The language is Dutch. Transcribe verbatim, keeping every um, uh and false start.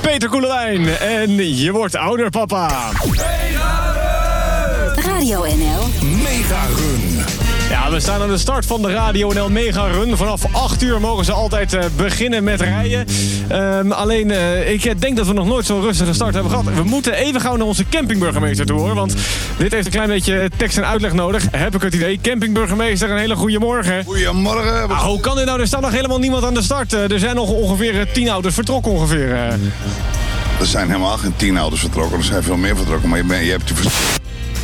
Peter Koelewijn. En je wordt ouder, papa. Radio N L Mega Run. Ja, we staan aan de start van de Radio N L Mega Run. Vanaf acht uur mogen ze altijd uh, beginnen met rijden. Um, alleen, uh, ik denk dat we nog nooit zo'n rustige start hebben gehad. We moeten even gauw naar onze campingburgemeester toe, hoor. Want dit heeft een klein beetje tekst en uitleg nodig. Heb ik het idee. Campingburgemeester, een hele goede morgen. Goedemorgen. Ah, hoe kan dit nou? Er staat nog helemaal niemand aan de start. Uh, er zijn nog ongeveer uh, tien auto's vertrokken ongeveer. Uh. Er zijn helemaal geen tien auto's vertrokken. Er zijn veel meer vertrokken. Maar je, ben, je hebt je